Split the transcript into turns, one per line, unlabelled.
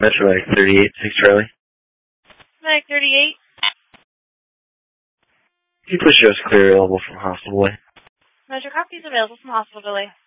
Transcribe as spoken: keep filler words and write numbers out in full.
Metromedic thirty-eight, six Charlie.
Medic thirty-eight.
Can you please show us clear available from hospital way?
Measure copies available from hospital delay.